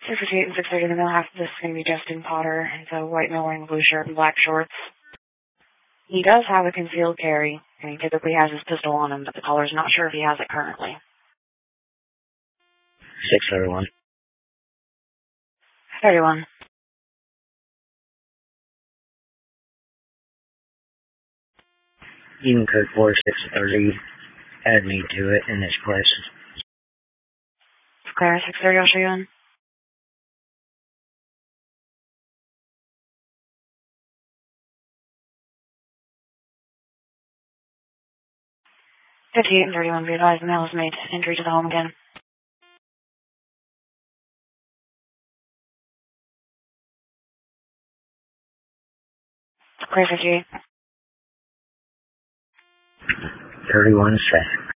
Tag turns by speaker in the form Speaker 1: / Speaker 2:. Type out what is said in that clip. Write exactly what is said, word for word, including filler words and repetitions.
Speaker 1: six fifty-eight and six thirty in the middle half of this is going to be Justin Potter. It's a white male wearing a blue shirt and black shorts. He does have a concealed carry, and he typically has his pistol on him, but the caller's not sure if he has it currently.
Speaker 2: six thirty-one.
Speaker 1: thirty-one.
Speaker 2: You can code four six thirty. Add me to it in this place.
Speaker 1: Clear, six thirty, I'll show you in. fifty-eight and thirty-one, be advised, the mail is made. Entry to the home again. Clear, fifty-eight.
Speaker 2: thirty-one set.